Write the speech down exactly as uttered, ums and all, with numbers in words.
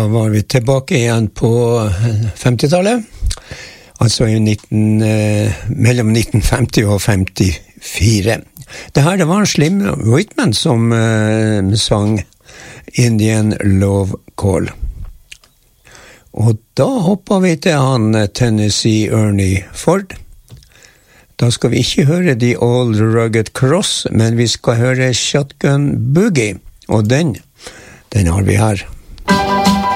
var vi tilbake igjen på femtitallet, altså i nitten, eh, mellom nitten femti og femtifire. Det her det var en Slim Whitman som eh, sang Indian Love Call. Og da hopper vi til han Tennessee Ernie Ford. Da skal vi ikke høre The Old Rugged Cross, men vi skal høre Shotgun Boogie, og den, den har vi her.